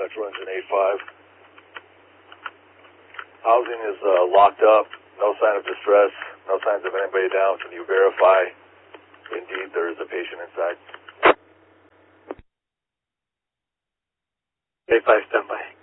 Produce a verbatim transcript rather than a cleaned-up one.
Central Engine eight five. Housing is uh, locked up, no sign of distress, no signs of anybody down. Can you verify indeed there is a patient inside? eight five, stand by.